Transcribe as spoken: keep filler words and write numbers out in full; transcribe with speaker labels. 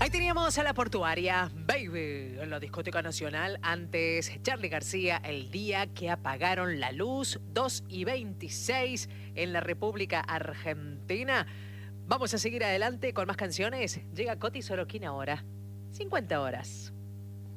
Speaker 1: Ahí teníamos a la portuaria, Baby, en la discoteca nacional. Antes, Charly García, El día que apagaron la luz, dos y veintiséis en la República Argentina. Vamos a seguir adelante con más canciones. Llega Coti Sorokin ahora, cincuenta horas.